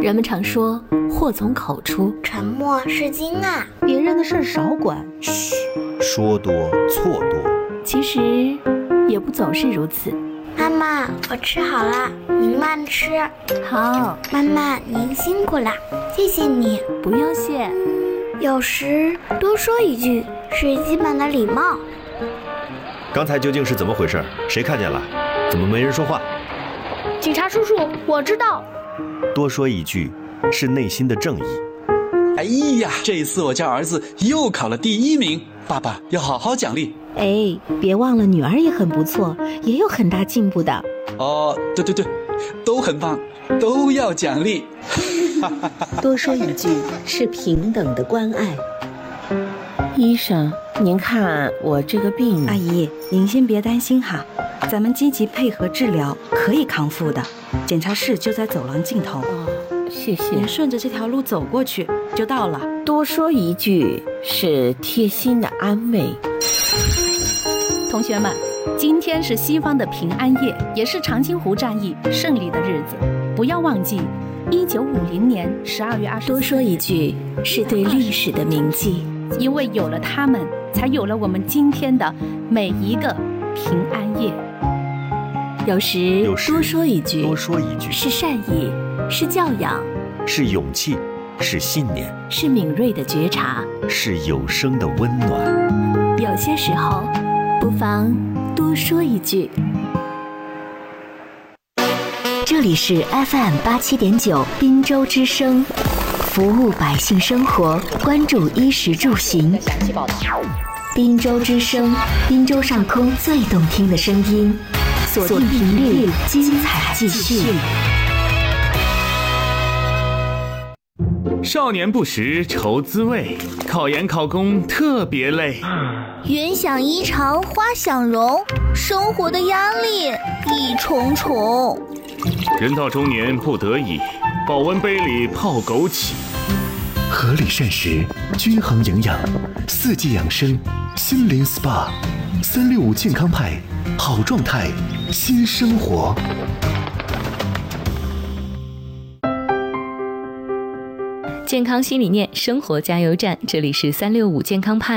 人们常说祸从口出， 沉默是金啊， 别人的事少管。 嘘，说多错多。 其实也不总是如此。 妈妈，我吃好了，您慢吃。 好， 妈妈您辛苦了，谢谢你。 不用谢。 有时多说一句是基本的礼貌。 刚才究竟是怎么回事？谁看见了？怎么没人说话？ 警察叔叔，我知道。 多说一句是内心的正义。 哎呀，这一次我家儿子又考了第1名，爸爸要好好奖励。 哎，别忘了女儿也很不错，也有很大进步的。 哦，对，都很棒，都要奖励。 多说一句是平等的关爱。 医生，您看我这个病…… 阿姨，您先别担心哈，咱们积极配合治疗，可以康复的。检查室就在走廊尽头。 哦，谢谢。 您顺着这条路走过去就到了。 多说一句是贴心的安慰。 同学们，今天是西方的平安夜，也是长津湖战役胜利的日子。不要忘记，1950年12月24日。 多说一句是对历史的铭记， 因为有了他们，才有了我们今天的每一个平安夜。 有时多说一句是善意，是教养， 是勇气，是信念， 是敏锐的觉察， 是有声的温暖。 有些时候不妨多说一句。这里是 FM87.9 滨州之声，服务百姓生活，关注衣食住行。滨州之声，滨州上空最动听的声音，锁定频率，精彩继续。 少年不识愁滋味，考研考公特别累。 云想衣裳花想容，生活的压力一重重。 人到中年不得已，保温杯里泡枸杞。 合理膳食，均衡营养，四季养生，心灵 SPA，365健康派，好状态，新生活。 健康新理念，生活加油站，这里是365健康派。